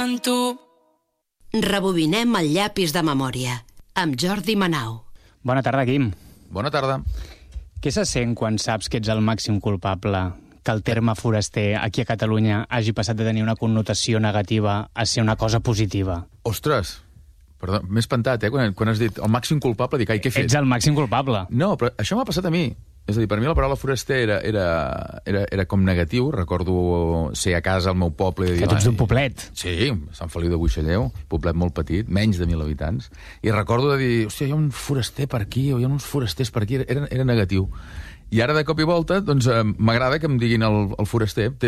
en tu. Rebobinem el llapis de memòria, amb Jordi Manau. Bona tarda, Quim. Bona tarda. Què se sent quan saps que ets el màxim culpable que el terme foraster aquí a Catalunya hagi passat de tenir una connotació negativa a ser una cosa positiva? Ostres, perdó, m'he espantat, quan has dit el màxim culpable, dic, ai, què he fet? Ets el màxim culpable. No, però això m'ha passat a mi. És a dir, per mi la paraula foraster era com negatiu. Recordo ser a casa al meu poble i dir... Que tu ets d'un poblet. Sí, Sant Feliu de Buixalleu, poblet molt petit, menys de 1.000 habitants. I recordo de dir, hòstia, hi ha un foraster per aquí, o hi ha uns forasters per aquí. Era negatiu. I ara, de cop i volta, doncs, m'agrada que em diguin el foraster. Té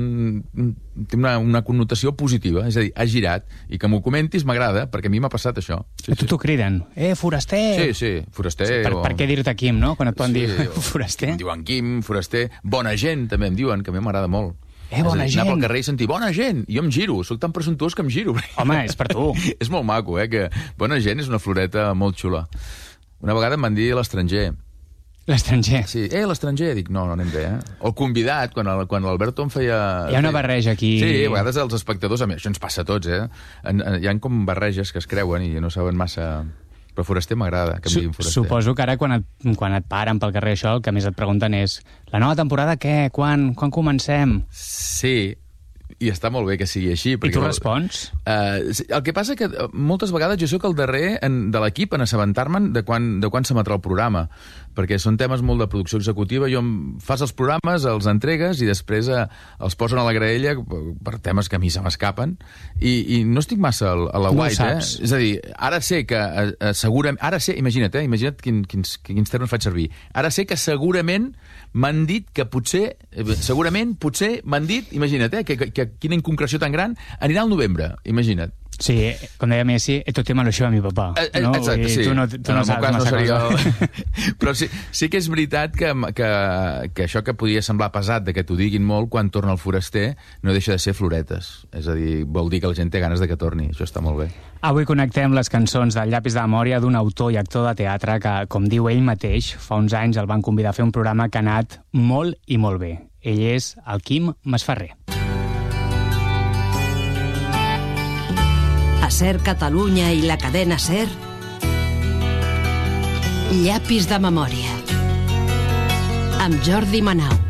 una connotació positiva, és a dir, ha girat. I que m'ho comentis m'agrada, perquè a mi m'ha passat això. Sí, a tu t'ho criden. Foraster! Sí, foraster. Sí, per què dir-te Quim, no?, quan et poden dir foraster. Em diuen Quim, foraster. Bona gent, també em diuen, que a mi m'agrada molt. Bona gent! Anar pel carrer i sentir bona gent, i jo em giro, soc tan presumptuós que em giro. Home, és per tu. És molt maco, que bona gent és una floreta molt xula. Una vegada em van dir l'estranger. L'estranger. Sí, l'estranger, dic, no anem bé, O el convidat, quan l'Alberto em feia... Hi ha una barreja aquí... Sí, a vegades els espectadors, això ens passa a tots, hi ha com barreges que es creuen i no saben massa... Però foraster m'agrada, que em diguin foraster. Suposo que ara, quan et paren pel carrer això, el que més et pregunten és la nova temporada què? Quan comencem? Sí, i està molt bé que sigui així. I tu respons? El que passa que moltes vegades jo sóc el darrer de l'equip en assabentar-me'n de quan s'emetrà el programa, perquè són temes molt de producció executiva. Fas els programes, els entregues i després els posen a la graella per temes que a mi se m'escapen i no estic massa a la white, És a dir, ara sé que segurament... Imagina't quins termes faig servir. Ara sé que segurament m'han dit que potser m'han dit, imagina't, que quina inconcreció tan gran, anirà al novembre, imagina't. Sí, com deia Messi, esto tema lo lleva mi papá. No? Exacte, sí. Tu no saps massa cosa. Però sí que és veritat que això que podia semblar pesat de que t'ho diguin molt quan torna el foraster no deixa de ser floretes. És a dir, vol dir que la gent té ganes de que torni. Això està molt bé. Avui connectem les cançons del llapis de memòria d'un autor i actor de teatre que, com diu ell mateix, fa uns anys el van convidar a fer un programa que ha anat molt i molt bé. Ell és el Quim Masferrer. A SER Catalunya i la cadena SER, Llapis de memòria, amb Jordi Manau.